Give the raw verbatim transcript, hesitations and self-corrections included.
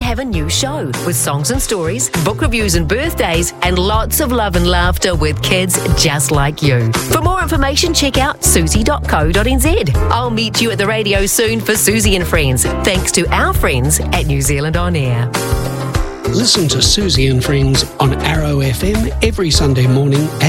have a new show with songs and stories, book reviews and birthdays, and lots of love and laughter with kids just like you. For more information, check out susie dot co dot n z. I'll meet you at the radio soon for Susie and Friends, thanks to our friends at New Zealand On Air. Listen to Susie and Friends on Arrow F M every Sunday morning